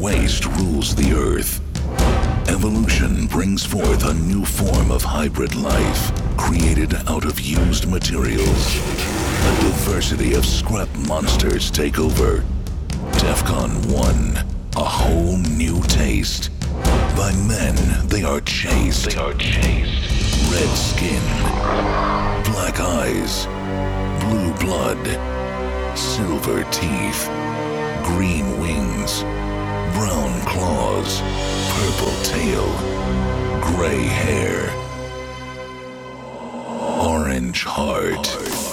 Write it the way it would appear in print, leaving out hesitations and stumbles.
waste rules the earth. Evolution brings forth a new form of hybrid life, created out of used materials. A diversity of scrap monsters take over. DEFCON 1, a whole new taste. By men, they are chased. Red skin, black eyes, blue blood, silver teeth, green wings, brown claws, purple tail, gray hair, orange heart.